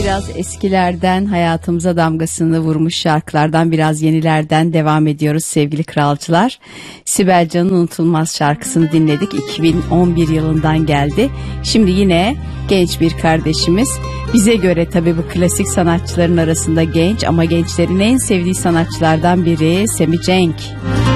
Biraz eskilerden, hayatımıza damgasını vurmuş şarkılardan, biraz yenilerden devam ediyoruz sevgili kralcılar. Sibel Can'ın Unutulmaz şarkısını dinledik. 2011 yılından geldi. Şimdi yine genç bir kardeşimiz. Bize göre tabii bu klasik sanatçıların arasında genç ama gençlerin en sevdiği sanatçılardan biri Sammy Cenk.